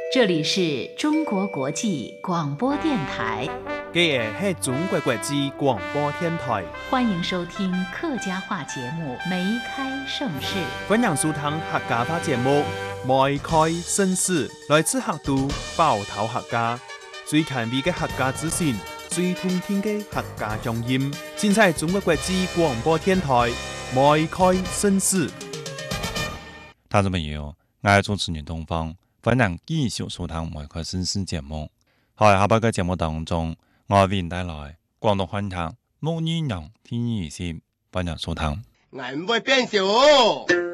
这里是中国国际广播电台。 这是中国国际广播电台， 欢迎收听客家话节目《梅开盛世》。 欢迎收听客家话节目《梅开盛世》，来自客都包头客家，最前卫的客家资讯，最通天的客家乡音。现在中国国际广播电台《梅开盛世》。 听众朋友，我是主持人东方，欢迎继续收听《梅开盛世》节目。喺下半個節目當中，我為您帶來廣東話劇《牧女娘天意線》，歡迎收聽。 我唔會變小。